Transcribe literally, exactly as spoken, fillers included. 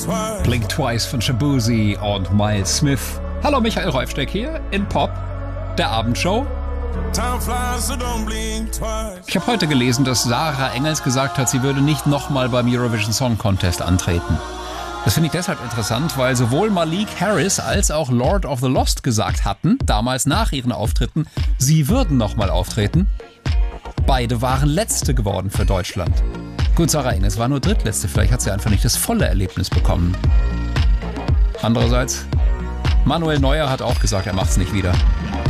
Blink Twice von Shaboozey und Miles Smith. Hallo, Michael Reufsteck hier in Pop, der Abendshow. Ich habe heute gelesen, dass Sarah Engels gesagt hat, sie würde nicht nochmal beim Eurovision Song Contest antreten. Das finde ich deshalb interessant, weil sowohl Malik Harris als auch Lord of the Lost gesagt hatten, damals nach ihren Auftritten, sie würden nochmal auftreten. Beide waren Letzte geworden für Deutschland. Gut, Sarah Engels war nur Drittletzte, vielleicht hat sie einfach nicht das volle Erlebnis bekommen. Andererseits, Manuel Neuer hat auch gesagt, er macht's nicht wieder.